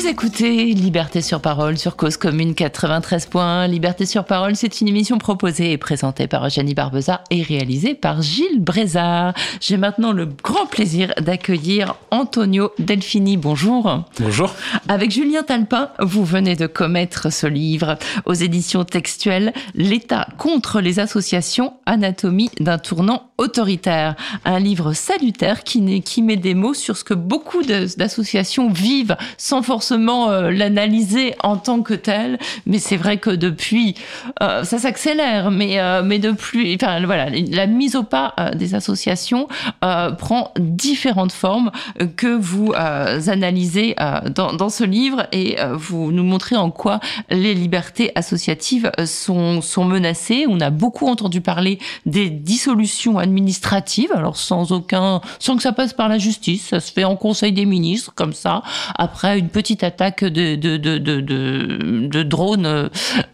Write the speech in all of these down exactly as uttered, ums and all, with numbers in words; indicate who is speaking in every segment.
Speaker 1: Vous écoutez Liberté sur Parole sur Cause Commune quatre-vingt-treize point un. Liberté sur Parole, c'est une émission proposée et présentée par Eugénie Barbeza et réalisée par Gilles Brézard. J'ai maintenant le grand plaisir d'accueillir Antonio Delfini. Bonjour.
Speaker 2: Bonjour.
Speaker 1: Avec Julien Talpin, vous venez de commettre ce livre aux éditions textuelles, L'État contre les associations, anatomie d'un tournant autoritaire. Un livre salutaire qui, qui met des mots sur ce que beaucoup de, d'associations vivent sans forcément euh, l'analyser en tant que tel. Mais c'est vrai que depuis, euh, ça s'accélère, mais, euh, mais depuis, enfin, voilà, la mise au pas euh, des associations euh, prend différentes formes que vous euh, analysez euh, dans, dans ce livre et euh, vous nous montrez en quoi les libertés associatives sont, sont menacées. On a beaucoup entendu parler des dissolutions administratives, alors sans aucun, sans que ça passe par la justice, ça se fait en Conseil des ministres, comme ça, après une petite attaque de, de, de, de, de, de drones euh,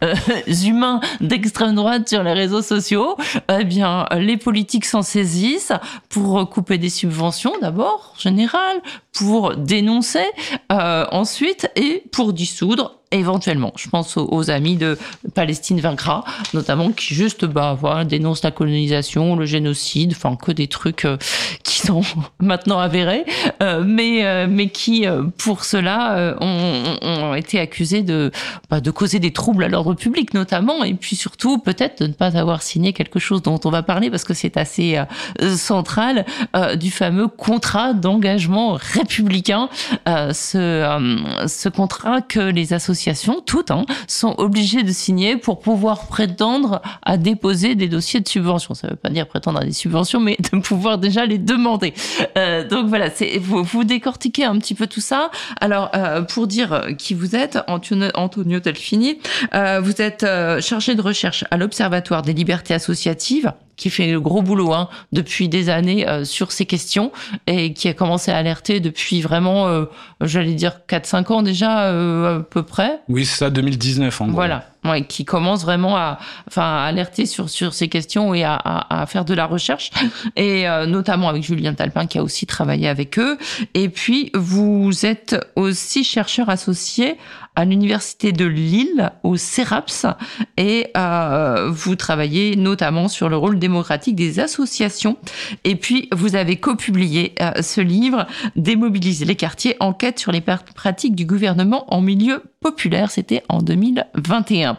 Speaker 1: humains d'extrême droite sur les réseaux sociaux. Eh bien, les politiques s'en saisissent pour couper des subventions, d'abord, en général, pour dénoncer, euh, ensuite, et pour dissoudre, éventuellement. Je pense aux, aux amis de Palestine Vaincra, notamment, qui juste, bah, voilà, dénoncent la colonisation, le génocide, enfin, que des trucs euh, qui sont maintenant avérés, euh, mais, euh, mais qui, euh, pour cela, euh, ont, ont été accusés de, bah, de causer des troubles à l'ordre public, notamment, et puis surtout, peut-être, de ne pas avoir signé quelque chose dont on va parler, parce que c'est assez euh, central, euh, du fameux contrat d'engagement républicain, euh, ce, euh, ce contrat que les associations toutes, hein, sont obligées de signer pour pouvoir prétendre à déposer des dossiers de subvention. Ça ne veut pas dire prétendre à des subventions, mais de pouvoir déjà les demander. Euh, donc voilà, c'est, vous, vous décortiquez un petit peu tout ça. Alors, euh, pour dire qui vous êtes, Antonio, Antonio Delfini, euh, vous êtes euh, chargé de recherche à l'Observatoire des libertés associatives, qui fait le gros boulot hein, depuis des années euh, sur ces questions et qui a commencé à alerter depuis vraiment, euh, j'allais dire, quatre cinq ans déjà euh, à peu près.
Speaker 2: Oui, c'est ça, deux mille dix-neuf en gros.
Speaker 1: Voilà, ouais, qui commence vraiment à, enfin, à alerter sur, sur ces questions et à, à, à faire de la recherche, et euh, notamment avec Julien Talpin qui a aussi travaillé avec eux. Et puis, vous êtes aussi chercheur associé à l'Université de Lille, au CERAPS, et euh, vous travaillez notamment sur le rôle démocratique des associations. Et puis, vous avez copublié euh, ce livre, Démobiliser les quartiers, enquête sur les pratiques du gouvernement en milieu populaire. C'était en deux mille vingt et un.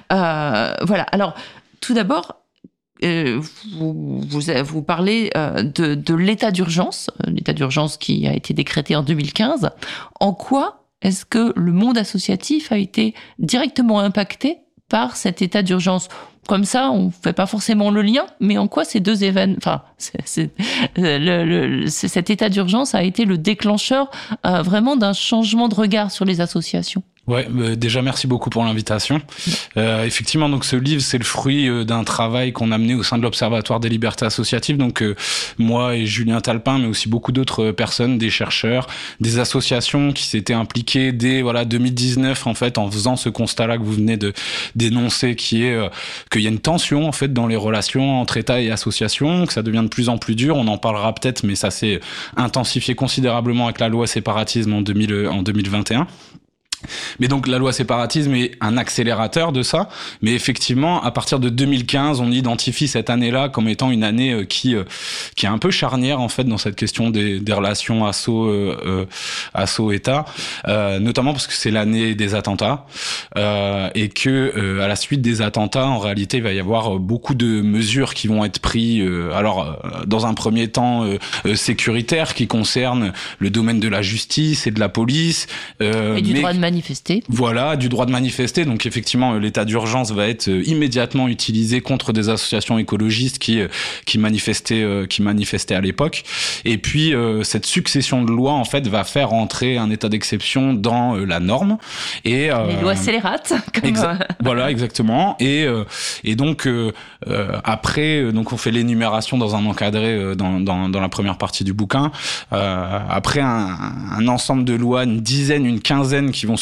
Speaker 1: Euh, voilà, alors, tout d'abord, Euh, vous, vous, vous parlez euh, de, de l'état d'urgence, l'état d'urgence qui a été décrété en deux mille quinze. En quoi est-ce que le monde associatif a été directement impacté par cet état d'urgence ? Comme ça, on ne fait pas forcément le lien, mais en quoi ces deux événements, enfin, c'est, c'est, le, le, c'est, cet état d'urgence a été le déclencheur euh, vraiment d'un changement de regard sur les associations ?
Speaker 2: Ouais, euh, déjà merci beaucoup pour l'invitation. Euh, effectivement, donc ce livre, c'est le fruit euh, d'un travail qu'on a mené au sein de l'Observatoire des libertés associatives. Donc euh, moi et Julien Talpin, mais aussi beaucoup d'autres personnes, des chercheurs, des associations qui s'étaient impliquées dès voilà deux mille dix-neuf en fait, en faisant ce constat-là que vous venez de dénoncer, qui est euh, qu'il y a une tension en fait dans les relations entre État et associations, que ça devient de plus en plus dur. On en parlera peut-être, mais ça s'est intensifié considérablement avec la loi séparatisme en deux mille en deux mille vingt et un. Mais donc la loi séparatisme est un accélérateur de ça, mais effectivement à partir de deux mille quinze on identifie cette année-là comme étant une année qui qui est un peu charnière en fait dans cette question des, des relations asso euh, asso État, euh, notamment parce que c'est l'année des attentats euh, et que euh, à la suite des attentats en réalité il va y avoir beaucoup de mesures qui vont être prises euh, alors euh, dans un premier temps euh, euh, sécuritaires qui concernent le domaine de la justice et de la police
Speaker 1: euh, et du mais... droit de manifester.
Speaker 2: Voilà, du droit de manifester. Donc effectivement, l'état d'urgence va être immédiatement utilisé contre des associations écologistes qui qui manifestaient qui manifestaient à l'époque. Et puis euh, cette succession de lois en fait va faire entrer un état d'exception dans euh, la norme. Et euh,
Speaker 1: les lois scélérates. Comme...
Speaker 2: Exa- voilà, exactement. Et euh, et donc euh, euh, après, donc on fait l'énumération dans un encadré euh, dans dans dans la première partie du bouquin. Euh, après un, un ensemble de lois, une dizaine, une quinzaine qui vont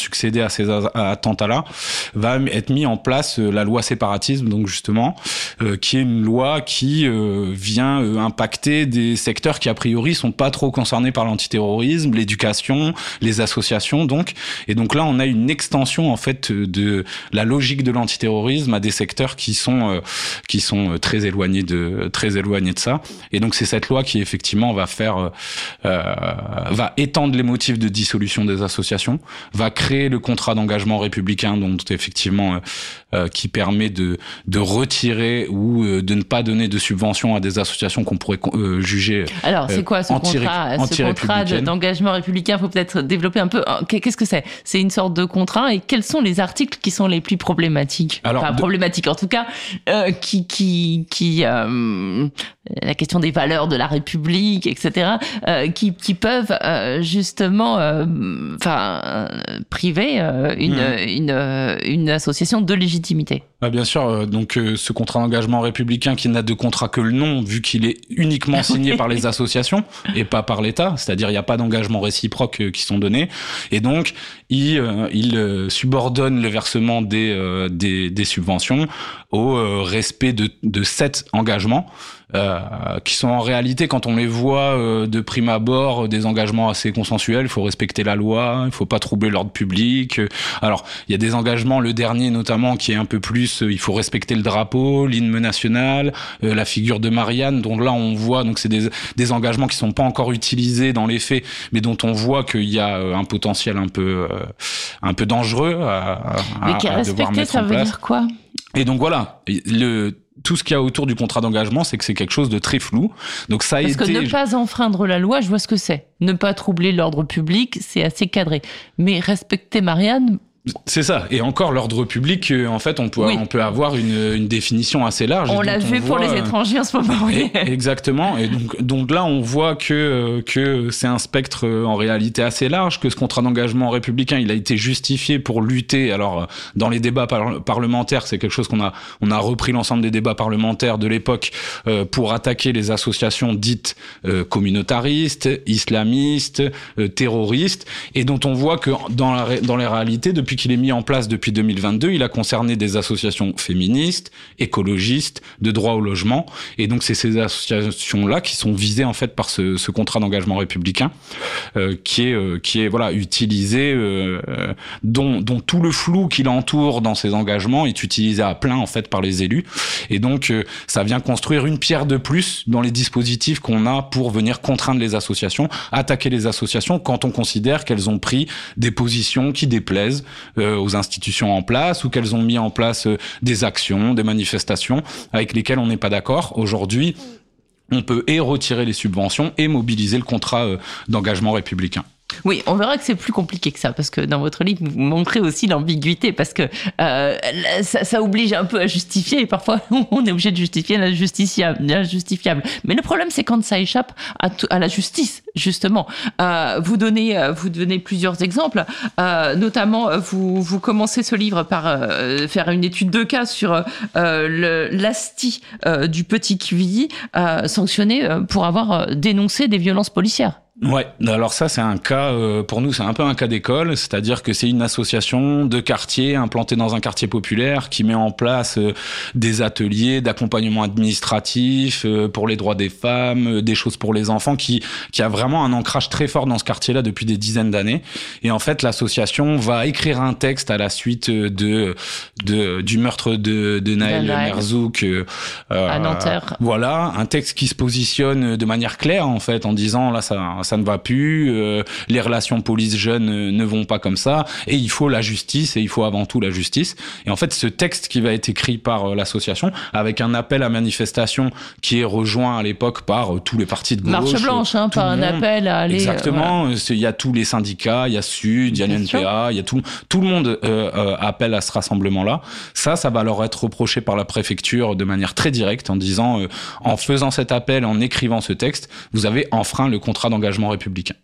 Speaker 2: succédé à ces attentats-là, va être mis en place euh, la loi séparatisme, donc justement, euh, qui est une loi qui euh, vient euh, impacter des secteurs qui a priori sont pas trop concernés par l'antiterrorisme, l'éducation, les associations, donc. Et donc là, on a une extension en fait de la logique de l'antiterrorisme à des secteurs qui sont euh, qui sont très éloignés de très éloignés de ça. Et donc c'est cette loi qui effectivement va faire euh, va étendre les motifs de dissolution des associations, va créer le contrat d'engagement républicain, dont effectivement euh, euh, qui permet de de retirer ou euh, de ne pas donner de subventions à des associations qu'on pourrait euh, juger.
Speaker 1: Alors c'est quoi ce
Speaker 2: anti-
Speaker 1: contrat, ce contrat de, d'engagement républicain? Il faut peut-être développer un peu. Qu'est-ce que c'est? C'est une sorte de contrat, et quels sont les articles qui sont les plus problématiques?
Speaker 2: Alors,
Speaker 1: enfin,
Speaker 2: de...
Speaker 1: problématiques en tout cas, euh, qui qui qui euh, la question des valeurs de la République, et cetera, euh, qui qui peuvent euh, justement, enfin, euh, priver euh, une, mmh. une une une association de légitimité.
Speaker 2: Bah bien sûr, euh, donc euh, ce contrat d'engagement républicain qui n'a de contrat que le nom, vu qu'il est uniquement signé par les associations et pas par l'État, c'est-à-dire il n'y a pas d'engagement réciproque euh, qui sont donnés, et donc il, euh, il euh, subordonne le versement des, euh, des, des subventions au euh, respect de, de sept engagements. Euh, qui sont en réalité, quand on les voit euh, de prime abord, des engagements assez consensuels. Il faut respecter la loi, il faut pas troubler l'ordre public. Alors, il y a des engagements, le dernier notamment, qui est un peu plus, euh, il faut respecter le drapeau, l'hymne national, euh, la figure de Marianne, dont là on voit, donc c'est des, des engagements qui sont pas encore utilisés dans les faits, mais dont on voit qu'il y a un potentiel un peu, euh, un peu dangereux à, à,
Speaker 1: mais qui est
Speaker 2: à
Speaker 1: respecté,
Speaker 2: devoir mettre
Speaker 1: ça
Speaker 2: en
Speaker 1: veut
Speaker 2: place.
Speaker 1: dire quoi?
Speaker 2: Et donc voilà, le tout ce qu'il y a autour du contrat d'engagement, c'est que c'est quelque chose de très flou. Donc ça a
Speaker 1: Parce
Speaker 2: été...
Speaker 1: que ne pas enfreindre la loi, je vois ce que c'est. Ne pas troubler l'ordre public, c'est assez cadré. Mais respecter Marianne...
Speaker 2: C'est ça. Et encore, l'ordre public, en fait, on peut, oui. on peut avoir une, une définition assez large.
Speaker 1: On l'a vu on pour voit... les étrangers en ce moment. Oui.
Speaker 2: Et, exactement. Et donc, donc là, on voit que, que c'est un spectre en réalité assez large, que ce contrat d'engagement républicain, il a été justifié pour lutter. Alors, dans les débats par- parlementaires, c'est quelque chose qu'on a, on a repris l'ensemble des débats parlementaires de l'époque euh, pour attaquer les associations dites euh, communautaristes, islamistes, euh, terroristes, et dont on voit que dans, la, dans les réalités, depuis qu'il est mis en place depuis deux mille vingt-deux, il a concerné des associations féministes, écologistes, de droit au logement, et donc c'est ces associations-là qui sont visées en fait par ce, ce contrat d'engagement républicain, euh, qui est euh, qui est voilà utilisé, euh, dont dont tout le flou qui l'entoure dans ces engagements est utilisé à plein en fait par les élus, et donc euh, ça vient construire une pierre de plus dans les dispositifs qu'on a pour venir contraindre les associations, attaquer les associations quand on considère qu'elles ont pris des positions qui déplaisent Euh, aux institutions en place, ou qu'elles ont mis en place euh, des actions, des manifestations avec lesquelles on n'est pas d'accord. Aujourd'hui, on peut et retirer les subventions et mobiliser le contrat euh, d'engagement républicain.
Speaker 1: Oui, on verra que c'est plus compliqué que ça, parce que dans votre livre, vous montrez aussi l'ambiguïté, parce que euh, ça, ça oblige un peu à justifier, et parfois on est obligé de justifier l'injustifiable. l'injustifiable. Mais le problème, c'est quand ça échappe à, t- à la justice, justement. Euh, vous donnez, vous donnez plusieurs exemples, euh, notamment vous, vous commencez ce livre par euh, faire une étude de cas sur euh, le, l'A S T I euh, du Petit Quevilly, euh, sanctionné pour avoir dénoncé des violences policières.
Speaker 2: Ouais, alors ça c'est un cas, euh, pour nous c'est un peu un cas d'école, c'est-à-dire que c'est une association de quartier implantée dans un quartier populaire qui met en place euh, des ateliers d'accompagnement administratif euh, pour les droits des femmes, euh, des choses pour les enfants, qui qui a vraiment un ancrage très fort dans ce quartier-là depuis des dizaines d'années. Et en fait l'association va écrire un texte à la suite de, de du meurtre de, de Naël Merzouk euh,
Speaker 1: à Nanterre.
Speaker 2: Voilà, un texte qui se positionne de manière claire en fait en disant là ça ça ne va plus, euh, les relations police-jeunes euh, ne vont pas comme ça, et il faut la justice, et il faut avant tout la justice. Et en fait, ce texte qui va être écrit par euh, l'association, avec un appel à manifestation qui est rejoint à l'époque par euh, tous les partis de gauche.
Speaker 1: Marche blanche, hein, par un appel à aller...
Speaker 2: Exactement, il euh, voilà. y a tous les syndicats, il y a Sud, il y a l'N P A, il y a tout, tout le monde euh, euh, appelle à ce rassemblement-là. Ça, ça va leur être reproché par la préfecture de manière très directe, en disant, euh, en faisant cet appel, en écrivant ce texte, vous avez enfreint le contrat d'engagement républicain.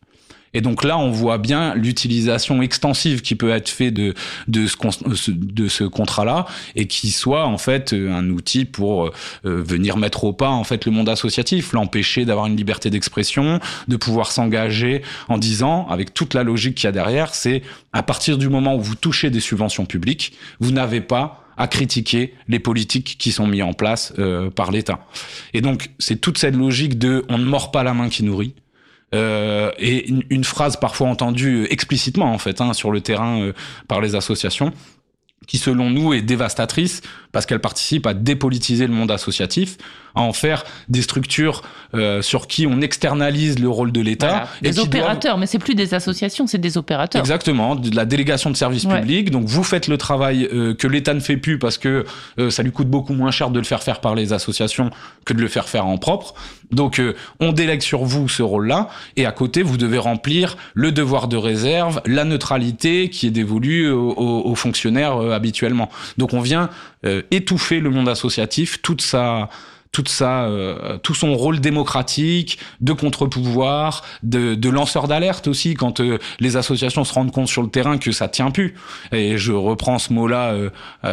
Speaker 2: Et donc là, on voit bien l'utilisation extensive qui peut être faite de, de, ce, de ce contrat-là et qui soit en fait un outil pour euh, venir mettre au pas en fait le monde associatif, l'empêcher d'avoir une liberté d'expression, de pouvoir s'engager en disant, avec toute la logique qu'il y a derrière, c'est à partir du moment où vous touchez des subventions publiques, vous n'avez pas à critiquer les politiques qui sont mises en place euh, par l'État. Et donc, c'est toute cette logique de « on ne mord pas la main qui nourrit ». Euh, et une, une phrase parfois entendue explicitement en fait hein, sur le terrain euh, par les associations qui selon nous est dévastatrice parce qu'elle participe à dépolitiser le monde associatif, à en faire des structures euh, sur qui on externalise le rôle de l'État.
Speaker 1: Voilà,
Speaker 2: et
Speaker 1: des opérateurs, doivent... mais c'est plus des associations, c'est des opérateurs.
Speaker 2: Exactement, de la délégation de services ouais. publics. Donc vous faites le travail euh, que l'État ne fait plus parce que euh, ça lui coûte beaucoup moins cher de le faire faire par les associations que de le faire faire en propre. Donc euh, on délègue sur vous ce rôle-là et à côté vous devez remplir le devoir de réserve, la neutralité qui est dévolue aux, aux fonctionnaires euh, habituellement. Donc on vient euh, étouffer le monde associatif, toute sa toute ça, euh, tout son rôle démocratique, de contre-pouvoir, de, de lanceur d'alerte aussi, quand euh, les associations se rendent compte sur le terrain que ça tient plus. Et je reprends ce mot-là euh,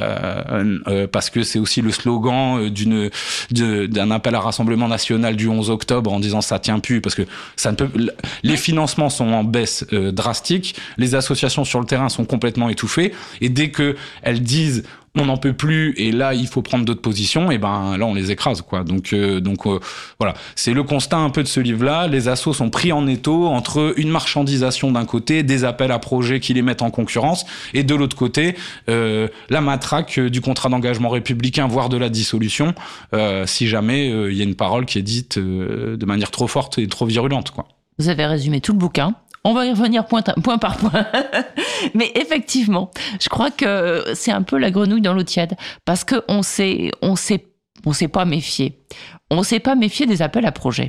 Speaker 2: euh, euh, parce que c'est aussi le slogan d'une de, d'un appel à rassemblement national du onze octobre en disant ça tient plus, parce que ça ne peut. Les financements sont en baisse euh, drastique, les associations sur le terrain sont complètement étouffées, et dès que elles disent on n'en peut plus et là il faut prendre d'autres positions, et ben là on les écrase quoi. Donc euh, donc euh, voilà, c'est le constat un peu de ce livre-là. Les assos sont pris en étau entre une marchandisation d'un côté, des appels à projets qui les mettent en concurrence, et de l'autre côté euh, la matraque du contrat d'engagement républicain, voire de la dissolution, euh, si jamais il euh, y a une parole qui est dite euh, de manière trop forte et trop virulente quoi.
Speaker 1: Vous avez résumé tout le bouquin. On va y revenir point, point par point. Mais effectivement, je crois que c'est un peu la grenouille dans l'eau tiède. Parce qu'on s'est, on s'est, on s'est pas méfié. On s'est pas méfié des appels à projets.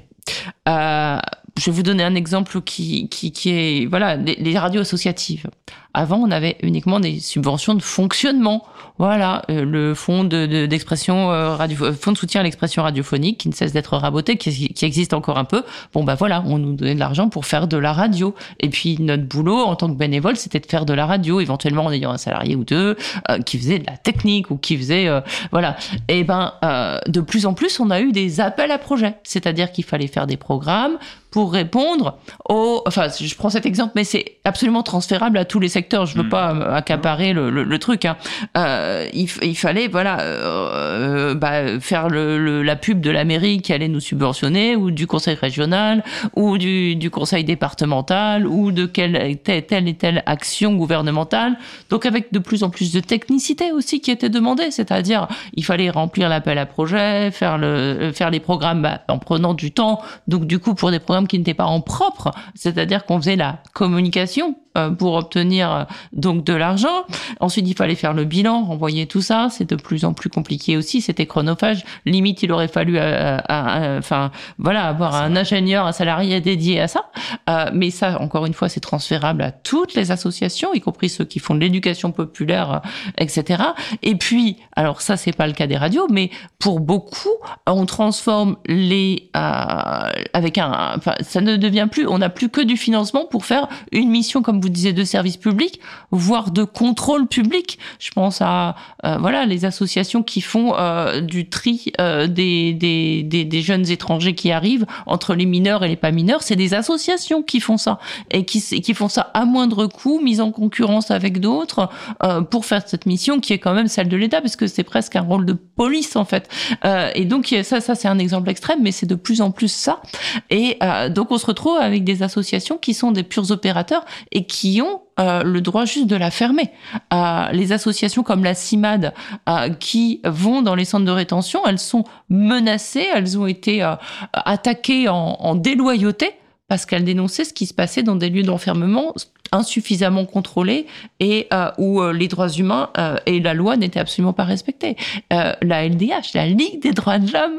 Speaker 1: Euh, je vais vous donner un exemple qui, qui, qui est, voilà, les, les radios associatives. Avant, on avait uniquement des subventions de fonctionnement. Voilà, euh, le fonds de, de, d'expression euh, radio, fonds de soutien à l'expression radiophonique qui ne cesse d'être raboté, qui, qui existe encore un peu. Bon, bah voilà, on nous donnait de l'argent pour faire de la radio. Et puis, notre boulot en tant que bénévole, c'était de faire de la radio, éventuellement en ayant un salarié ou deux euh, qui faisait de la technique ou qui faisait, euh, voilà. Et ben, euh, de plus en plus, on a eu des appels à projets. C'est-à-dire qu'il fallait faire des programmes pour répondre aux... Enfin, je prends cet exemple, mais c'est absolument transférable à tous les secteurs. Je veux mmh. pas accaparer le, le, le truc. Hein. Euh, il, il fallait, voilà, euh, bah, faire le, le, la pub de la mairie qui allait nous subventionner, ou du conseil régional, ou du, du conseil départemental, ou de quelle, telle, telle et telle action gouvernementale. Donc, avec de plus en plus de technicité aussi qui était demandée. C'est-à-dire, il fallait remplir l'appel à projet, faire, le, faire les programmes bah, en prenant du temps. Donc, du coup, pour des programmes qui n'étaient pas en propre, c'est-à-dire qu'on faisait la communication pour obtenir donc de l'argent. Ensuite, il fallait faire le bilan, renvoyer tout ça. C'est de plus en plus compliqué aussi. C'était chronophage. Limite, il aurait fallu, euh, euh, enfin, voilà, avoir un ingénieur, un salarié dédié à ça. Euh, mais ça, encore une fois, c'est transférable à toutes les associations, y compris ceux qui font de l'éducation populaire, et cetera. Et puis, alors ça, c'est pas le cas des radios, mais pour beaucoup, on transforme les, euh, avec un, enfin, ça ne devient plus, on n'a plus que du financement pour faire une mission comme vous vous disiez de service public, voire de contrôle public. Je pense à euh, voilà les associations qui font euh, du tri euh, des, des, des, des jeunes étrangers qui arrivent entre les mineurs et les pas mineurs. C'est des associations qui font ça et qui, qui font ça à moindre coût, mise en concurrence avec d'autres euh, pour faire cette mission qui est quand même celle de l'État, parce que c'est presque un rôle de police en fait. Euh, et donc ça, ça c'est un exemple extrême, mais c'est de plus en plus ça. Et euh, donc on se retrouve avec des associations qui sont des purs opérateurs et qui qui ont euh, le droit juste de la fermer. Euh, les associations comme la CIMAD euh, qui vont dans les centres de rétention, elles sont menacées, elles ont été euh, attaquées en, en déloyauté parce qu'elles dénonçaient ce qui se passait dans des lieux d'enfermement insuffisamment contrôlés et euh, où euh, les droits humains euh, et la loi n'étaient absolument pas respectés. Euh, la L D H, la Ligue des droits de l'homme,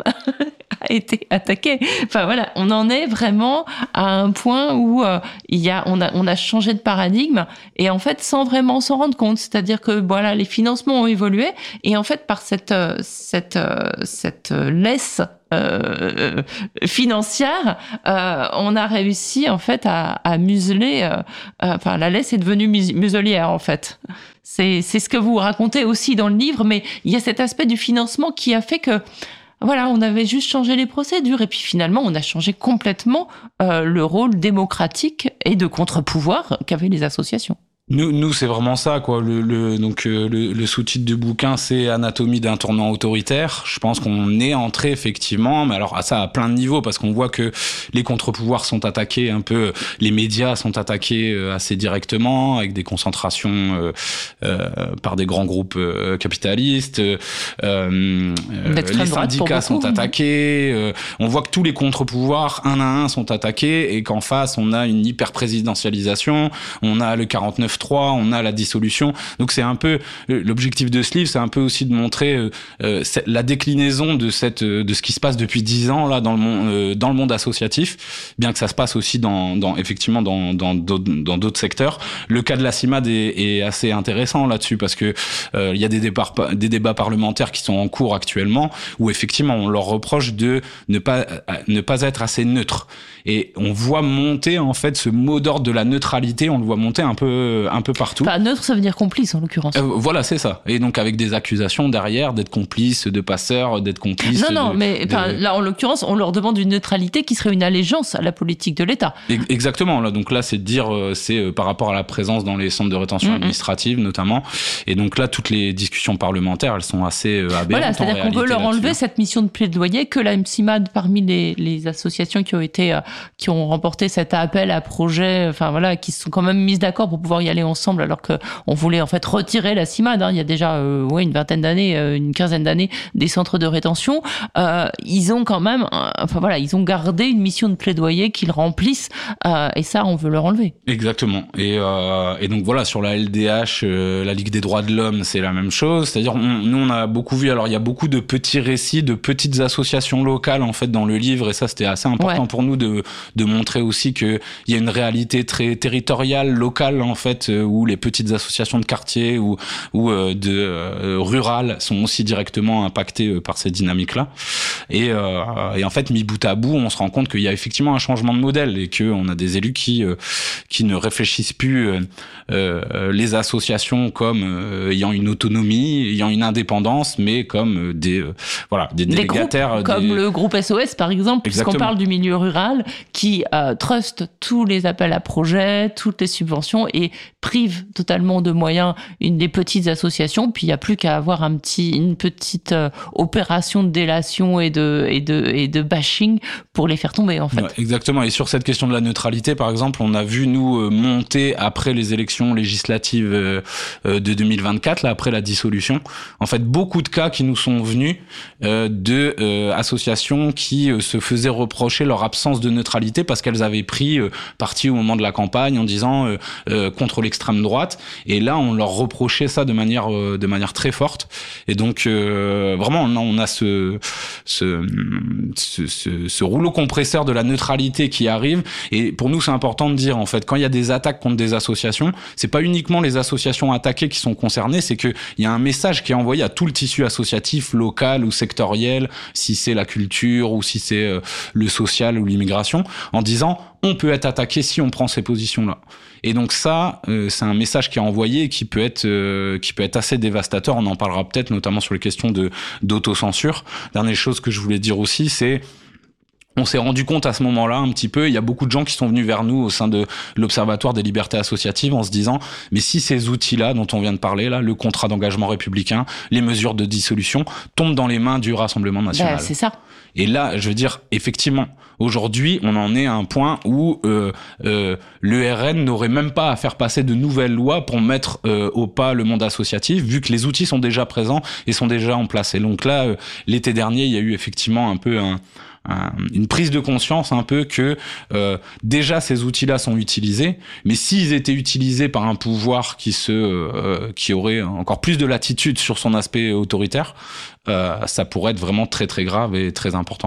Speaker 1: a été attaquée. Enfin voilà, on en est vraiment à un point où euh, il y a, on a, on a changé de paradigme et en fait sans vraiment s'en rendre compte. C'est-à-dire que voilà, les financements ont évolué et en fait par cette, cette, cette laisse euh, financière, euh, on a réussi en fait à, à museler. Euh, euh, enfin, la laisse est devenue mus- muselière en fait. C'est, c'est ce que vous racontez aussi dans le livre, mais il y a cet aspect du financement qui a fait que voilà, on avait juste changé les procédures et puis finalement, on a changé complètement euh, le rôle démocratique et de contre-pouvoir qu'avaient les associations.
Speaker 2: Nous, nous, c'est vraiment ça, quoi. Le, le donc euh, le, le sous-titre du bouquin, c'est Anatomie d'un tournant autoritaire. Je pense qu'on est entré effectivement, mais alors à ça à plein de niveaux, parce qu'on voit que les contre-pouvoirs sont attaqués un peu, les médias sont attaqués assez directement, avec des concentrations euh, euh, par des grands groupes euh, capitalistes. Euh, euh, les syndicats sont attaqués. Euh, on voit que tous les contre-pouvoirs, un à un, sont attaqués, et qu'en face, on a une hyper-présidentialisation, on a le quarante-neuf trois, on a la dissolution. Donc c'est un peu l'objectif de ce livre, c'est un peu aussi de montrer euh, euh, la déclinaison de cette de ce qui se passe depuis dix ans là dans le monde euh, dans le monde associatif, bien que ça se passe aussi dans dans effectivement dans dans d'autres dans d'autres secteurs. Le cas de la CIMAD est, est assez intéressant là-dessus parce que euh, il y a des débats des débats parlementaires qui sont en cours actuellement où effectivement on leur reproche de ne pas ne pas être assez neutre, et on voit monter en fait ce mot d'ordre de la neutralité, on le voit monter un peu un peu partout.
Speaker 1: Enfin, neutre, ça veut dire complice en l'occurrence.
Speaker 2: Euh, voilà, c'est ça. Et donc avec des accusations derrière d'être complice de passeurs, d'être complice.
Speaker 1: Non, non,
Speaker 2: de,
Speaker 1: mais
Speaker 2: de...
Speaker 1: là en l'occurrence, on leur demande une neutralité qui serait une allégeance à la politique de l'État.
Speaker 2: Exactement. Là, donc là, c'est de dire, c'est par rapport à la présence dans les centres de rétention mmh. administrative notamment. Et donc là, toutes les discussions parlementaires, elles sont assez aberrantes.
Speaker 1: Voilà, c'est-à-dire qu'on veut leur enlever cette mission de plaidoyer que la CIMAD, parmi les, les associations qui ont été, euh, qui ont remporté cet appel à projet, enfin voilà, qui se sont quand même mises d'accord pour pouvoir y aller ensemble, alors que on voulait en fait retirer la CIMAD. Hein. Il y a déjà euh, ouais une vingtaine d'années, euh, une quinzaine d'années des centres de rétention. Euh, ils ont quand même, euh, enfin voilà, ils ont gardé une mission de plaidoyer qu'ils remplissent, euh, et ça, on veut leur enlever.
Speaker 2: Exactement. Et, euh, et donc voilà, sur la L D H, euh, la Ligue des droits de l'homme, c'est la même chose. C'est-à-dire, on, nous, on a beaucoup vu. Alors, il y a beaucoup de petits récits, de petites associations locales en fait dans le livre, et ça, c'était assez important ouais. pour nous de de montrer aussi que il y a une réalité très territoriale, locale en fait, où les petites associations de quartier ou ou euh, de euh, rurales sont aussi directement impactées euh, par ces dynamiques-là. Et, euh, et en fait, mis bout à bout, on se rend compte qu'il y a effectivement un changement de modèle et que on a des élus qui euh, qui ne réfléchissent plus euh, euh, les associations comme euh, ayant une autonomie, ayant une indépendance, mais comme euh, des euh, voilà des, des délégataires,
Speaker 1: groupes, comme
Speaker 2: des...
Speaker 1: le groupe S O S par exemple, puisqu'on parle du milieu rural, qui euh, trust tous les appels à projets, toutes les subventions et prive totalement de moyens une des petites associations. Puis il y a plus qu'à avoir un petit une petite euh, opération de délation et de et de et de bashing pour les faire tomber en fait.
Speaker 2: Ouais, exactement. Et sur cette question de la neutralité, par exemple, on a vu nous euh, monter après les élections législatives euh, euh, de deux mille vingt-quatre, là après la dissolution, en fait beaucoup de cas qui nous sont venus euh, de euh, associations qui euh, se faisaient reprocher leur absence de neutralité parce qu'elles avaient pris euh, parti au moment de la campagne en disant euh, euh, contre l'extrême droite, et là on leur reprochait ça de manière euh, de manière très forte. Et donc euh, vraiment on a, on a ce ce, ce ce ce rouleau compresseur de la neutralité qui arrive. Et pour nous c'est important de dire en fait, quand il y a des attaques contre des associations, c'est pas uniquement les associations attaquées qui sont concernées, c'est que il y a un message qui est envoyé à tout le tissu associatif local ou sectoriel, si c'est la culture ou si c'est euh, le social ou l'immigration, en disant on peut être attaqué si on prend ces positions-là. Et donc ça, euh, c'est un message qui est envoyé et qui peut être euh, qui peut être assez dévastateur. On en parlera peut-être notamment sur les questions de d'autocensure. Dernière chose que je voulais dire aussi, c'est on s'est rendu compte à ce moment-là un petit peu, il y a beaucoup de gens qui sont venus vers nous au sein de l'Observatoire des libertés associatives en se disant mais si ces outils-là dont on vient de parler, là, le contrat d'engagement républicain, les mesures de dissolution, tombent dans les mains du Rassemblement national.
Speaker 1: Ben, c'est ça.
Speaker 2: Et là, je veux dire, effectivement, aujourd'hui, on en est à un point où euh, euh, l'E R N n'aurait même pas à faire passer de nouvelles lois pour mettre euh, au pas le monde associatif, vu que les outils sont déjà présents et sont déjà en place. Et donc là, euh, l'été dernier, il y a eu effectivement un peu un... une prise de conscience un peu que euh, déjà ces outils-là sont utilisés, mais s'ils étaient utilisés par un pouvoir qui se euh, qui aurait encore plus de latitude sur son aspect autoritaire, euh, ça pourrait être vraiment très très grave et très important quoi.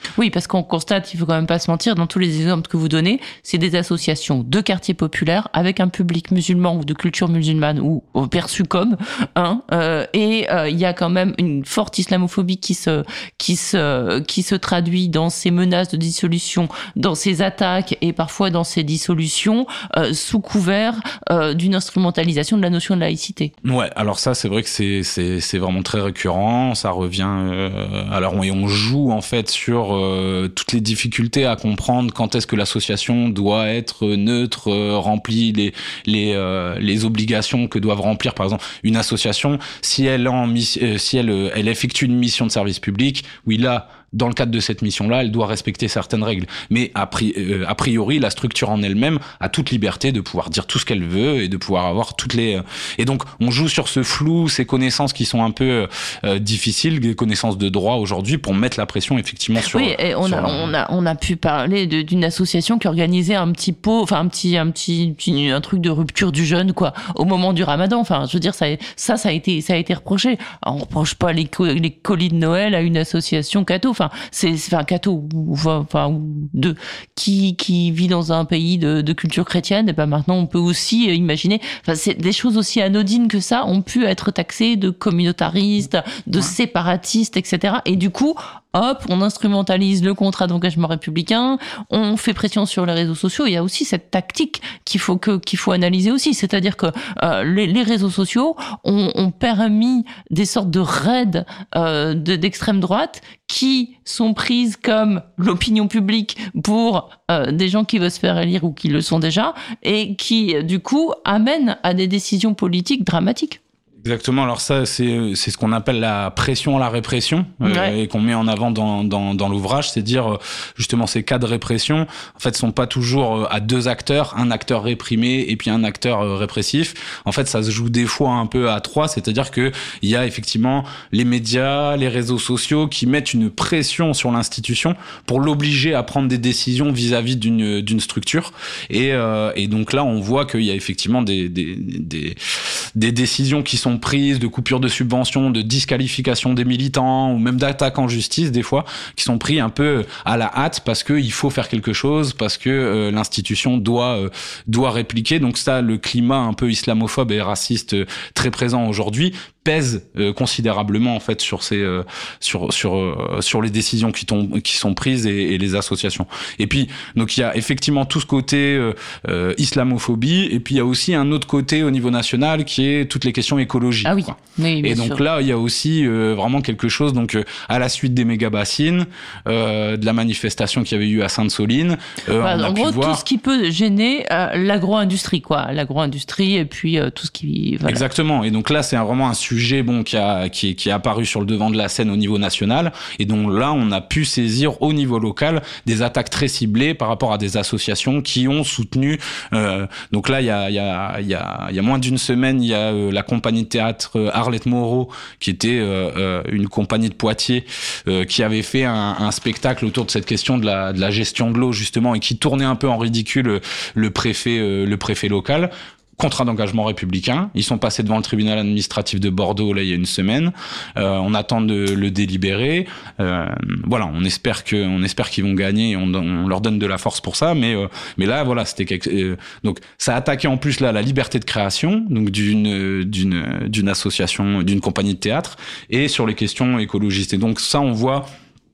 Speaker 1: Oui, parce qu'on constate, il faut quand même pas se mentir, dans tous les exemples que vous donnez, c'est des associations de quartiers populaires avec un public musulman ou de culture musulmane ou perçu comme hein, euh, et il euh, y a quand même une forte islamophobie qui se qui se qui se traduit dans ces menaces de dissolution, dans ces attaques et parfois dans ces dissolutions euh, sous couvert euh, d'une instrumentalisation de la notion de laïcité.
Speaker 2: Ouais, alors ça c'est vrai que c'est c'est c'est vraiment très récurrent, ça revient euh, alors on, et on joue en fait sur euh, toutes les difficultés à comprendre quand est-ce que l'association doit être neutre, euh, remplir les les euh, les obligations que doivent remplir par exemple une association si elle en euh, si elle euh, elle effectue une mission de service public, oui là dans le cadre de cette mission-là, elle doit respecter certaines règles. Mais a, pri- euh, a priori, la structure en elle-même a toute liberté de pouvoir dire tout ce qu'elle veut et de pouvoir avoir toutes les... Euh... Et donc, on joue sur ce flou, ces connaissances qui sont un peu euh, difficiles, des connaissances de droit aujourd'hui, pour mettre la pression effectivement sur...
Speaker 1: Oui, et on, sur a, la... on, a, on a pu parler de, d'une association qui organisait un petit pot, enfin un petit, un petit, un truc de rupture du jeûne, quoi, au moment du Ramadan. Enfin, je veux dire, ça, ça, ça a été, ça a été reproché. Alors, on reproche pas les, co- les colis de Noël à une association catho. Enfin, c'est, c'est un catho ou, enfin, ou deux qui, qui vit dans un pays de, de culture chrétienne. Et ben maintenant, on peut aussi imaginer. Enfin, c'est des choses aussi anodines que ça ont pu être taxées de communautaristes, de ouais. séparatistes, et cetera. Et du coup, hop, on instrumentalise le contrat d'engagement républicain, on fait pression sur les réseaux sociaux. Il y a aussi cette tactique qu'il faut que qu'il faut analyser aussi, c'est-à-dire que euh, les, les réseaux sociaux ont, ont permis des sortes de raids euh, de, d'extrême droite qui sont prises comme l'opinion publique pour euh, des gens qui veulent se faire élire ou qui le sont déjà, et qui du coup amènent à des décisions politiques dramatiques.
Speaker 2: Exactement. Alors ça, c'est c'est ce qu'on appelle la pression à la répression euh, ouais. et qu'on met en avant dans dans dans l'ouvrage. C'est dire justement ces cas de répression, en fait, sont pas toujours à deux acteurs, un acteur réprimé et puis un acteur répressif. En fait, ça se joue des fois un peu à trois. C'est-à-dire que il y a effectivement les médias, les réseaux sociaux qui mettent une pression sur l'institution pour l'obliger à prendre des décisions vis-à-vis d'une d'une structure. Et euh, et donc là, on voit qu'il y a effectivement des des des des décisions qui sont prises de coupure de subventions, de disqualification des militants ou même d'attaques en justice des fois, qui sont pris un peu à la hâte parce que il faut faire quelque chose, parce que euh, l'institution doit euh, doit répliquer. Donc ça, le climat un peu islamophobe et raciste euh, très présent aujourd'hui pèse euh, considérablement en fait sur ces euh, sur sur euh, sur les décisions qui tombent qui sont prises et, et les associations. Et puis donc il y a effectivement tout ce côté euh, euh, islamophobie, et puis il y a aussi un autre côté au niveau national qui est toutes les questions écologiques.
Speaker 1: Ah oui. Oui,
Speaker 2: et donc
Speaker 1: sûr.
Speaker 2: là il y a aussi euh, vraiment quelque chose, donc euh, à la suite des méga bassines, euh, de la manifestation qu'il y avait eu à Sainte-Soline, euh,
Speaker 1: bah,
Speaker 2: on a
Speaker 1: en
Speaker 2: pu
Speaker 1: gros
Speaker 2: voir...
Speaker 1: tout ce qui peut gêner euh, l'agro-industrie quoi, l'agro-industrie et puis euh, tout ce qui voilà.
Speaker 2: Exactement. Et donc là c'est un, vraiment un sujet sujet bon qui a qui est, qui est apparu sur le devant de la scène au niveau national, et donc là on a pu saisir au niveau local des attaques très ciblées par rapport à des associations qui ont soutenu euh, donc là il y a il y a il y a il y a moins d'une semaine il y a euh, la compagnie de théâtre euh, Arlette Moreau qui était euh, euh, une compagnie de Poitiers euh, qui avait fait un, un spectacle autour de cette question de la de la gestion de l'eau justement, et qui tournait un peu en ridicule le préfet euh, le préfet local. Contrat d'engagement républicain. Ils sont passés devant le tribunal administratif de Bordeaux là il y a une semaine. Euh, on attend de le délibérer. Euh, voilà, on espère que, on espère qu'ils vont gagner. Et on, on leur donne de la force pour ça. Mais euh, mais là voilà, c'était quelque, euh, donc ça attaquait en plus là la liberté de création donc d'une d'une d'une association, d'une compagnie de théâtre, et sur les questions écologistes. Et donc ça on voit.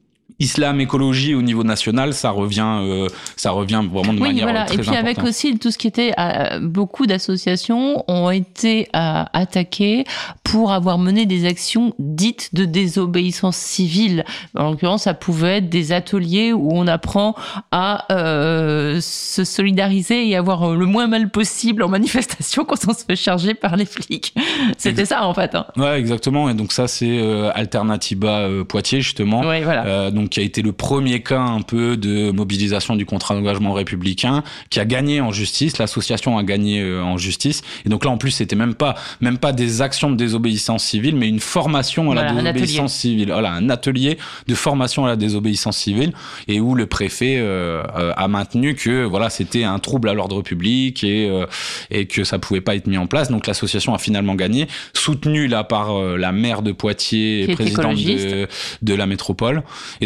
Speaker 2: Islam, écologie au niveau national, ça revient, euh, ça revient vraiment de
Speaker 1: oui,
Speaker 2: manière
Speaker 1: voilà.
Speaker 2: très importante.
Speaker 1: Et puis avec aussi tout ce qui était, euh, beaucoup d'associations ont été euh, attaquées pour avoir mené des actions dites de désobéissance civile. En l'occurrence, ça pouvait être des ateliers où on apprend à euh, se solidariser et avoir le moins mal possible en manifestation quand on se fait charger par les flics. C'était ça en fait. Hein.
Speaker 2: Ouais, exactement. Et donc ça, c'est euh, Alternatiba euh, Poitiers justement.
Speaker 1: Ouais, voilà.
Speaker 2: Euh, donc qui a été le premier cas un peu de mobilisation du contrat d'engagement républicain, qui a gagné en justice. L'association a gagné euh, en justice. Et donc là, en plus, c'était même pas même pas des actions de désobéissance civile, mais une formation à la voilà, désobéissance civile. Voilà, un atelier de formation à la désobéissance civile, et où le préfet euh, euh, a maintenu que voilà, c'était un trouble à l'ordre public et euh, et que ça pouvait pas être mis en place. Donc l'association a finalement gagné, soutenue là par euh, la maire de Poitiers et présidente de, de la métropole. Et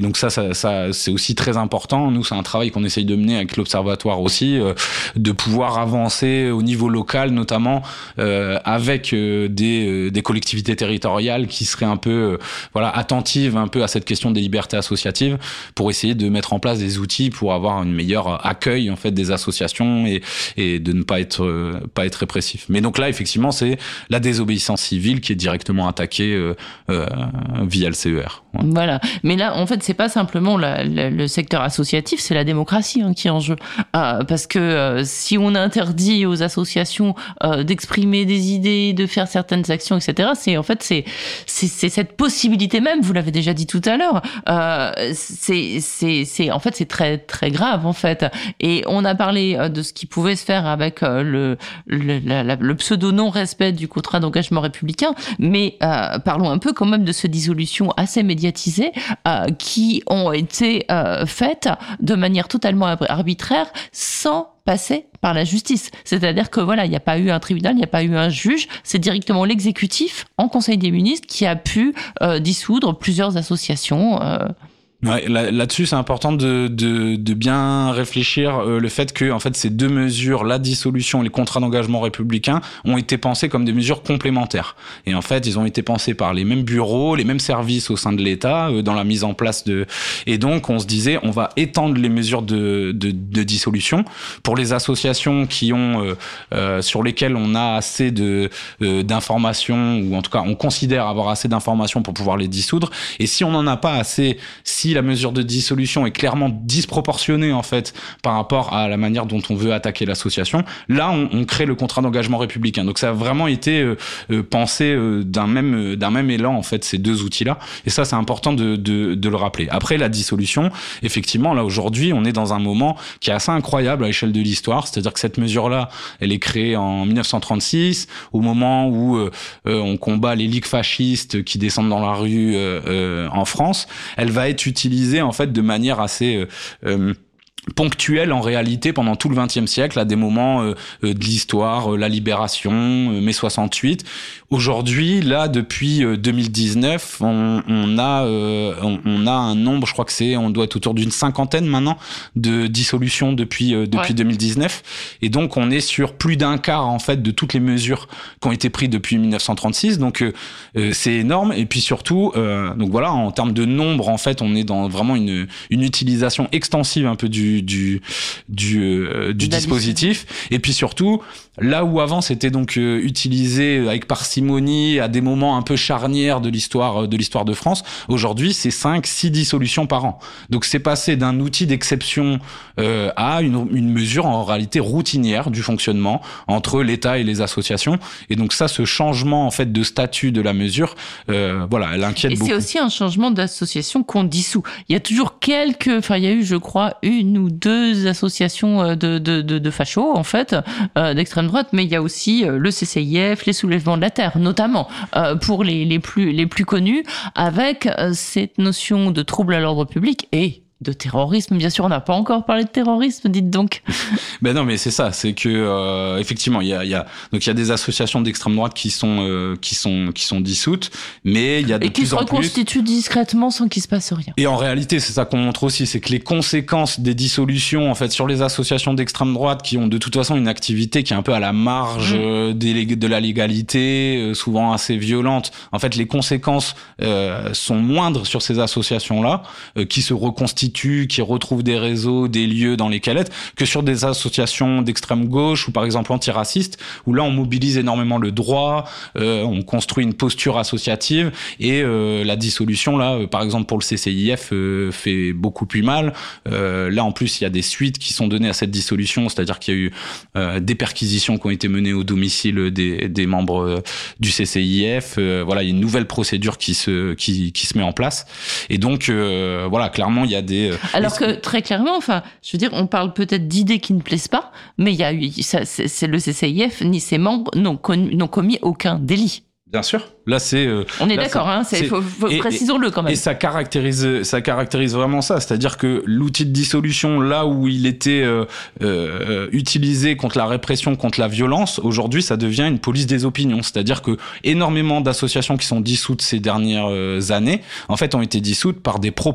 Speaker 2: donc ça, ça, ça c'est aussi très important. Nous, c'est un travail qu'on essaye de mener avec l'Observatoire aussi, euh, de pouvoir avancer au niveau local, notamment euh, avec euh, des, euh, des collectivités territoriales qui seraient un peu euh, voilà, attentives un peu à cette question des libertés associatives, pour essayer de mettre en place des outils pour avoir un meilleur accueil en fait des associations et, et de ne pas être euh, pas être répressif. Mais donc là, effectivement, c'est la désobéissance civile qui est directement attaquée euh, euh, via le C E R.
Speaker 1: Ouais. Voilà. Mais là, en fait, c'est pas simplement la, la, le secteur associatif, c'est la démocratie hein, qui est en jeu. Euh, parce que euh, si on interdit aux associations euh, d'exprimer des idées, de faire certaines actions, et cetera, c'est en fait c'est c'est, c'est cette possibilité même. Vous l'avez déjà dit tout à l'heure. Euh, c'est c'est c'est en fait c'est très très grave en fait. Et on a parlé de ce qui pouvait se faire avec le le, la, la, le pseudo non-respect du contrat d'engagement républicain, mais euh, parlons un peu quand même de ces dissolutions assez médiatisées euh, qui ont été euh, faites de manière totalement arbitraire sans passer par la justice. C'est-à-dire que voilà, il n'y a pas eu un tribunal, il n'y a pas eu un juge, c'est directement l'exécutif en Conseil des ministres qui a pu euh, dissoudre plusieurs associations. Euh,
Speaker 2: Ouais, là, là-dessus, c'est important de, de, de bien réfléchir euh, le fait que en fait ces deux mesures, la dissolution et les contrats d'engagement républicains, ont été pensés comme des mesures complémentaires. Et en fait, ils ont été pensés par les mêmes bureaux, les mêmes services au sein de l'État euh, dans la mise en place de. Et donc, on se disait, on va étendre les mesures de, de, de dissolution pour les associations qui ont euh, euh, sur lesquelles on a assez de euh, d'informations, ou en tout cas, on considère avoir assez d'informations pour pouvoir les dissoudre. Et si on n'en a pas assez, si la mesure de dissolution est clairement disproportionnée en fait par rapport à la manière dont on veut attaquer l'association, là on, on crée le contrat d'engagement républicain. Donc ça a vraiment été euh, euh, pensé euh, d'un même euh, d'un même élan en fait, ces deux outils-là. Et ça c'est important de, de de le rappeler. Après la dissolution, effectivement là aujourd'hui on est dans un moment qui est assez incroyable à l'échelle de l'histoire. C'est-à-dire que cette mesure-là, elle est créée en dix-neuf cent trente-six, au moment où euh, euh, on combat les ligues fascistes qui descendent dans la rue euh, euh, en France. Elle va être utilisée utilisé en fait de manière assez euh, euh, ponctuelle en réalité pendant tout le vingtième siècle, à des moments euh, de l'histoire, euh, la Libération, euh, mai soixante-huit. Aujourd'hui, là, depuis euh, deux mille dix-neuf, on, on a euh, on, on a un nombre, je crois que c'est, on doit être autour d'une cinquantaine maintenant de dissolutions depuis euh, depuis ouais. deux mille dix-neuf, et donc on est sur plus d'un quart en fait de toutes les mesures qui ont été prises depuis dix-neuf cent trente-six. Donc euh, euh, c'est énorme. Et puis surtout, euh, donc voilà, en termes de nombre, en fait, on est dans vraiment une une utilisation extensive un peu du du du, euh, du dispositif. Et puis surtout, là où avant c'était donc euh, utilisé avec parcimonie à des moments un peu charnières de l'histoire de l'histoire de France, aujourd'hui c'est cinq six dissolutions par an. Donc c'est passé d'un outil d'exception euh, à une une mesure en réalité routinière du fonctionnement entre l'État et les associations. Et donc ça, ce changement en fait de statut de la mesure, euh, voilà, elle inquiète
Speaker 1: et
Speaker 2: beaucoup.
Speaker 1: Et c'est aussi un changement d'association qu'on dissout. Il y a toujours quelques, enfin il y a eu je crois une ou deux associations de, de, de, de fachos, en fait, euh, d'extrême droite, mais il y a aussi le C C I F, les Soulèvements de la Terre, notamment, euh, pour les, les, plus, les plus connus, avec cette notion de trouble à l'ordre public et de terrorisme. Bien sûr, on n'a pas encore parlé de terrorisme, dites donc.
Speaker 2: Ben non, mais c'est ça, c'est que euh, effectivement, il y a, il y a donc il y a des associations d'extrême droite qui sont euh, qui sont qui sont dissoutes, mais il y a de
Speaker 1: et qui
Speaker 2: plus
Speaker 1: se
Speaker 2: en plus
Speaker 1: reconstituent discrètement sans qu'il se passe rien.
Speaker 2: Et en réalité, c'est ça qu'on montre aussi, c'est que les conséquences des dissolutions, en fait, sur les associations d'extrême droite qui ont de toute façon une activité qui est un peu à la marge mmh. des, de la légalité, euh, souvent assez violente. En fait, les conséquences euh, sont moindres sur ces associations-là, euh, qui se reconstituent, qui retrouvent des réseaux, des lieux dans lesquels être, que sur des associations d'extrême gauche ou par exemple antiracistes, où là on mobilise énormément le droit, euh, on construit une posture associative, et euh, la dissolution là, euh, par exemple pour le C C I F, euh, fait beaucoup plus mal. Euh, là en plus il y a des suites qui sont données à cette dissolution, c'est-à-dire qu'il y a eu euh, des perquisitions qui ont été menées au domicile des, des membres euh, du C C I F. Euh, voilà, il y a une nouvelle procédure qui se qui, qui se met en place, et donc euh, voilà, clairement il y a des
Speaker 1: Alors que très clairement, enfin, je veux dire, on parle peut-être d'idées qui ne plaisent pas, mais il y a eu, ça, c'est, c'est le C C I F ni ses membres n'ont, connu, n'ont commis aucun délit.
Speaker 2: Bien sûr. Là, c'est. Euh,
Speaker 1: On est
Speaker 2: là,
Speaker 1: d'accord, hein. C'est, c'est, faut, faut et, précisons-le quand même.
Speaker 2: Et ça caractérise, ça caractérise vraiment ça. C'est-à-dire que l'outil de dissolution, là où il était euh, euh, utilisé contre la répression, contre la violence, aujourd'hui, ça devient une police des opinions. C'est-à-dire que énormément d'associations qui sont dissoutes ces dernières années, en fait, ont été dissoutes par des propos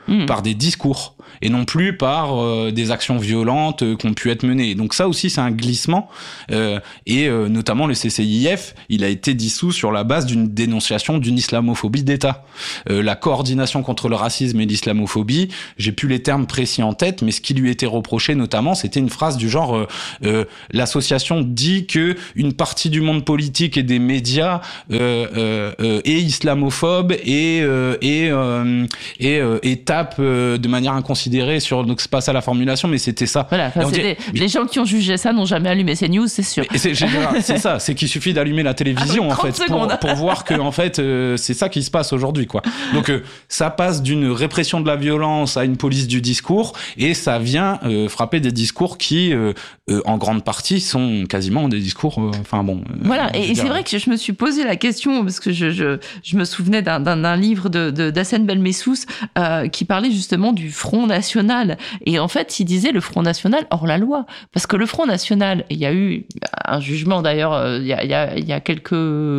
Speaker 2: mmh. par des discours et non plus par euh, des actions violentes euh, qui ont pu être menées. Donc ça aussi, c'est un glissement. Euh, et euh, notamment, le C C I F, il a été dissous sur la base d'une dénonciation d'une islamophobie d'État. Euh, la coordination contre le racisme et l'islamophobie, j'ai plus les termes précis en tête, mais ce qui lui était reproché notamment, c'était une phrase du genre euh, euh, l'association dit que une partie du monde politique et des médias euh, euh, euh, est islamophobe et euh, et euh, et, euh, et tape euh, de manière inconsidérée sur, donc c'est pas ça la formulation, mais c'était ça.
Speaker 1: Voilà, c'était, dit, les gens qui ont jugé ça n'ont jamais allumé ces news, c'est sûr.
Speaker 2: C'est, c'est ça, c'est qu'il suffit d'allumer la télévision en fait pour, pour voir que en fait euh, c'est ça qui se passe aujourd'hui, quoi. Donc euh, ça passe d'une répression de la violence à une police du discours, et ça vient euh, frapper des discours qui euh, euh, en grande partie sont quasiment des discours enfin euh, bon euh,
Speaker 1: voilà, et, et c'est vrai que je me suis posé la question parce que je je, je me souvenais d'un, d'un, d'un livre de, de d'Hassen Belmessous euh, qui parlait justement du Front National, et en fait il disait le Front National hors la loi, parce que le Front National, il y a eu un jugement d'ailleurs euh, il y a il y a il y a quelques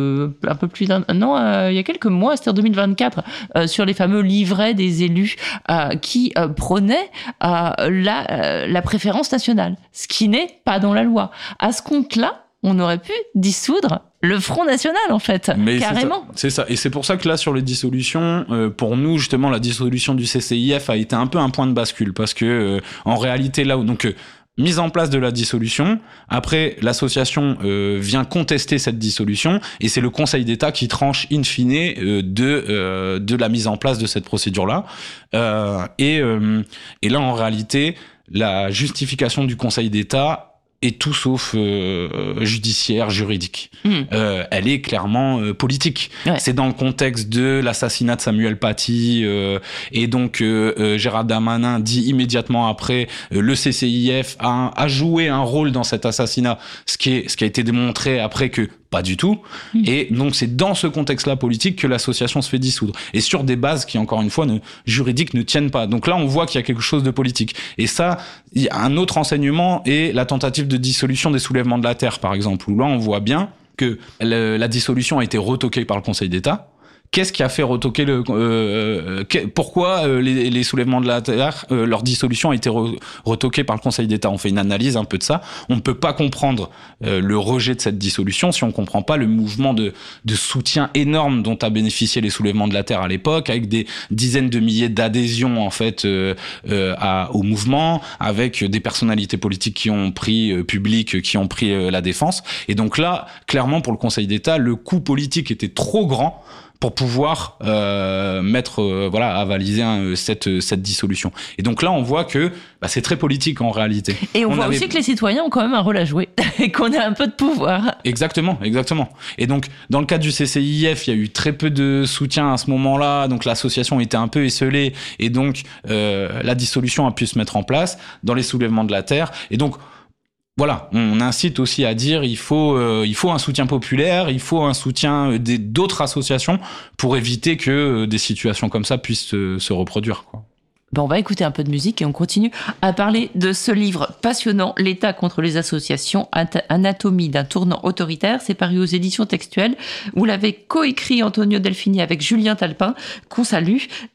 Speaker 1: un peu plus d'un non euh, il y a quelques mois, c'était en deux mille vingt-quatre, euh, sur les fameux livrets des élus euh, qui euh, prônaient euh, la euh, la préférence nationale, ce qui n'est pas dans la loi. À ce compte-là, on aurait pu dissoudre le Front National, en fait,
Speaker 2: mais
Speaker 1: carrément.
Speaker 2: C'est ça. c'est ça. Et c'est pour ça que là, sur les dissolutions, euh, pour nous, justement, la dissolution du C C I F a été un peu un point de bascule, parce que, euh, en réalité, là où, donc, euh, mise en place de la dissolution, après, l'association euh, vient contester cette dissolution, et c'est le Conseil d'État qui tranche in fine euh, de, euh, de la mise en place de cette procédure-là. Euh, et, euh, et là, en réalité, la justification du Conseil d'État est tout sauf euh, judiciaire, juridique. Mmh. Euh, elle est clairement euh, politique. Ouais. C'est dans le contexte de l'assassinat de Samuel Paty, euh, et donc euh, euh, Gérald Darmanin dit immédiatement après euh, le C C I F a, a joué un rôle dans cet assassinat, ce qui est ce qui a été démontré après que pas du tout. Mmh. Et donc c'est dans ce contexte-là politique que l'association se fait dissoudre, et sur des bases qui, encore une fois, ne, juridiques ne tiennent pas. Donc là, on voit qu'il y a quelque chose de politique. Et ça, il y a un autre enseignement, est la tentative de dissolution des soulèvements de la Terre, par exemple, où là, on voit bien que le, la dissolution a été retoquée par le Conseil d'État. Qu'est-ce qui a fait retoquer le euh, que, pourquoi euh, les, les soulèvements de la Terre, euh, leur dissolution a été re, retoquée par le Conseil d'État? On fait une analyse un peu de ça. On ne peut pas comprendre euh, le rejet de cette dissolution si on comprend pas le mouvement de, de soutien énorme dont a bénéficié les soulèvements de la Terre à l'époque, avec des dizaines de milliers d'adhésions en fait euh, euh, à, au mouvement, avec des personnalités politiques qui ont pris euh, public, qui ont pris euh, la défense. Et donc là, clairement, pour le Conseil d'État, le coût politique était trop grand pour pouvoir euh, mettre euh, voilà avaliser hein, cette cette dissolution. Et donc là on voit que bah, c'est très politique en réalité.
Speaker 1: Et on, on voit
Speaker 2: avait...
Speaker 1: aussi que les citoyens ont quand même un rôle à jouer et qu'on a un peu de pouvoir.
Speaker 2: Exactement, exactement. Et donc dans le cas du C C I F, il y a eu très peu de soutien à ce moment-là, donc l'association était un peu esseulée, et donc euh, la dissolution a pu se mettre en place dans les soulèvements de la Terre. Et donc voilà, on incite aussi à dire il faut euh, il faut un soutien populaire, il faut un soutien des, d'autres associations pour éviter que euh, des situations comme ça puissent euh, se reproduire, quoi.
Speaker 1: Bon, on va écouter un peu de musique et on continue à parler de ce livre passionnant, L'État contre les associations, anatomie d'un tournant autoritaire. C'est paru aux éditions textuelles. Vous l'avez coécrit, Antonio Delfini, avec Julien Talpin, qu'on salue.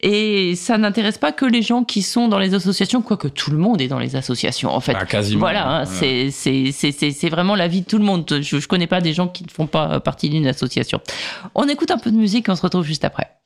Speaker 1: Et ça n'intéresse pas que les gens qui sont dans les associations, quoique tout le monde est dans les associations, en fait.
Speaker 2: Bah, quasiment.
Speaker 1: Voilà, hein, ouais. c'est, c'est, c'est, c'est, c'est vraiment la vie de tout le monde. Je ne connais pas des gens qui ne font pas partie d'une association. On écoute un peu de musique et on se retrouve juste après.